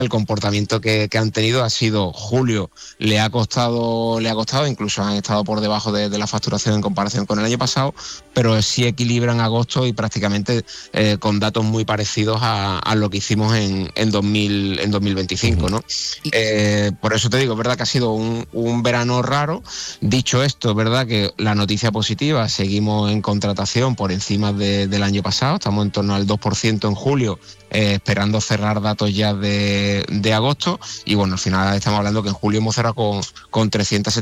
el comportamiento que han tenido ha sido julio, le ha costado, incluso han estado por debajo de la facturación en comparación con el año pasado, pero sí equilibran agosto y prácticamente con datos muy parecidos a lo que hicimos en 2025, ¿no? Por eso te digo, verdad que ha sido un verano raro. Dicho esto, verdad que la noticia positiva, seguimos en contratación por encima del año pasado, estamos en torno al 2% en julio, esperando cerrar datos ya de agosto, y bueno, al final estamos hablando que en julio hemos cerrado con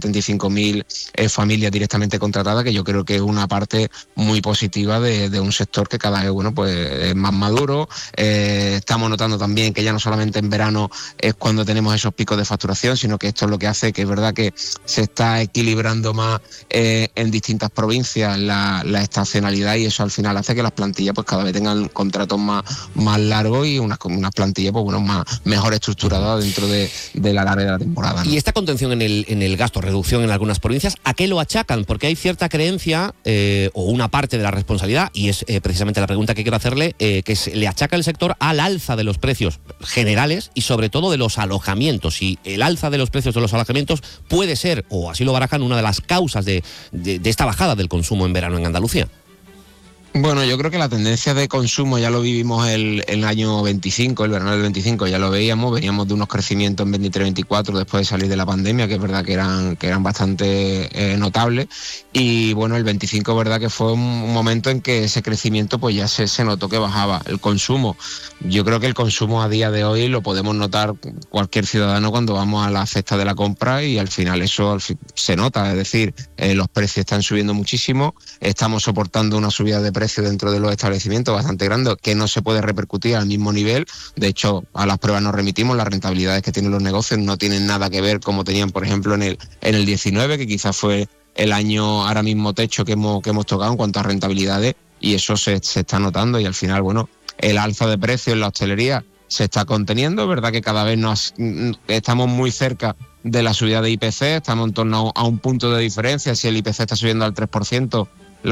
375.000 familias directamente contratadas, que yo creo que es una parte muy positiva de un sector que cada vez, bueno, pues es más maduro. Estamos notando también que ya no solamente en verano es cuando tenemos esos picos de facturación, sino que esto es lo que hace que es verdad que se está equilibrando más en distintas provincias la estacionalidad, y eso al final hace que las plantillas pues cada vez tengan contratos más largos y unas plantillas pues bueno, mejor estructuradas dentro de la larga de la temporada, ¿no? Y esta contención en el gasto, reducción en algunas provincias, ¿a qué lo achacan? Porque hay cierta creencia o una parte de la responsabilidad, y es precisamente la pregunta que quiero hacerle, que le achaca el sector al alza de los precios generales y sobre todo de los alojamientos. Y el alza de los precios de los alojamientos puede ser, o así lo barajan, una de las causas de esta bajada del consumo en verano en Andalucía. Bueno, yo creo que la tendencia de consumo ya lo vivimos el año 25, el verano del 25, ya lo veníamos de unos crecimientos en 23-24 después de salir de la pandemia, que es verdad que eran bastante notables, y bueno, el 25 es verdad que fue un momento en que ese crecimiento pues ya se notó que bajaba el consumo. Yo creo que el consumo a día de hoy lo podemos notar cualquier ciudadano cuando vamos a la cesta de la compra, y al final eso se nota, es decir, los precios están subiendo muchísimo, estamos soportando una subida de precios dentro de los establecimientos bastante grande, que no se puede repercutir al mismo nivel. De hecho, a las pruebas nos remitimos, las rentabilidades que tienen los negocios no tienen nada que ver como tenían, por ejemplo, en el 19, que quizás fue el año ahora mismo techo que hemos tocado en cuanto a rentabilidades, y eso se está notando, y al final, bueno, el alza de precios en la hostelería se está conteniendo, verdad que cada vez estamos muy cerca de la subida de IPC, estamos en torno a un punto de diferencia. Si el IPC está subiendo al 3%,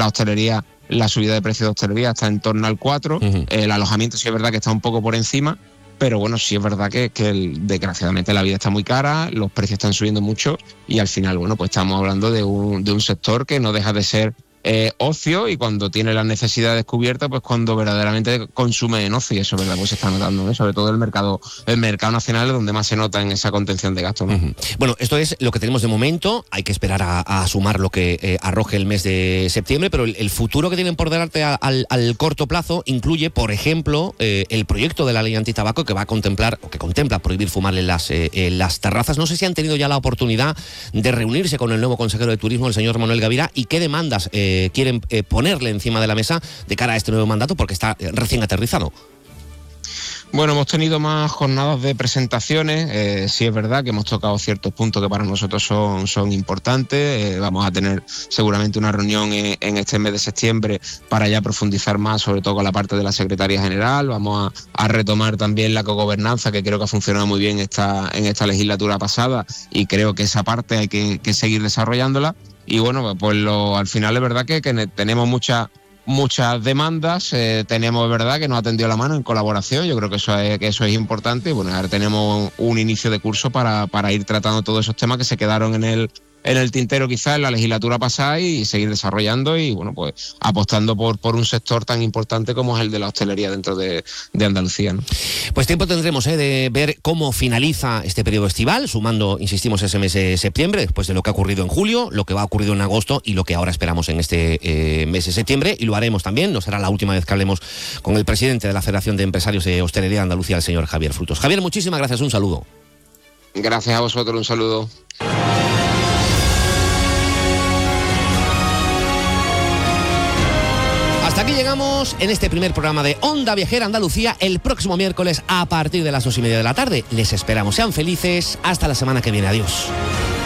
la subida de precios de hostelería está en torno al 4%, el alojamiento sí es verdad que está un poco por encima, pero bueno, sí es verdad que desgraciadamente la vida está muy cara, los precios están subiendo mucho, y al final, bueno, pues estamos hablando de un sector que no deja de ser ocio, y cuando tiene las necesidades cubiertas, pues cuando verdaderamente consume en ocio, y eso, ¿verdad? Pues se está notando, ¿no? Sobre todo el mercado nacional es donde más se nota en esa contención de gastos, ¿no? Bueno, esto es lo que tenemos de momento, hay que esperar a sumar lo que arroje el mes de septiembre, pero el futuro que tienen por delante al corto plazo incluye, por ejemplo, el proyecto de la ley antitabaco que contempla prohibir fumar en las terrazas. No sé si han tenido ya la oportunidad de reunirse con el nuevo consejero de Turismo, el señor Manuel Gavira, y qué demandas quieren ponerle encima de la mesa de cara a este nuevo mandato, porque está recién aterrizado. Bueno, hemos tenido más jornadas de presentaciones, sí es verdad que hemos tocado ciertos puntos que para nosotros son importantes, vamos a tener seguramente una reunión en este mes de septiembre para ya profundizar más, sobre todo con la parte de la Secretaría General, vamos a retomar también la cogobernanza, que creo que ha funcionado muy bien en esta legislatura pasada, y creo que esa parte hay que seguir desarrollándola. Y bueno, pues al final es verdad que tenemos muchas demandas, tenemos, verdad, que nos ha tendido la mano en colaboración. Yo creo que eso es importante, y bueno, ahora tenemos un inicio de curso para ir tratando todos esos temas que se quedaron en el tintero quizás en la legislatura pasada, y seguir desarrollando y bueno, pues apostando por un sector tan importante como es el de la hostelería dentro de Andalucía, ¿no? Pues tiempo tendremos de ver cómo finaliza este periodo estival, sumando, insistimos, ese mes de septiembre, después de lo que ha ocurrido en julio, lo que va a ocurrir en agosto y lo que ahora esperamos en este mes de septiembre, y lo haremos también, no será la última vez que hablemos con el presidente de la Federación de Empresarios de Hostelería de Andalucía, el señor Javier Frutos. Javier, muchísimas gracias, un saludo. Gracias a vosotros, un saludo. Hasta aquí llegamos en este primer programa de Onda Viajera Andalucía. El próximo miércoles a partir de las 2:30 de la tarde les esperamos. Sean felices. Hasta la semana que viene. Adiós.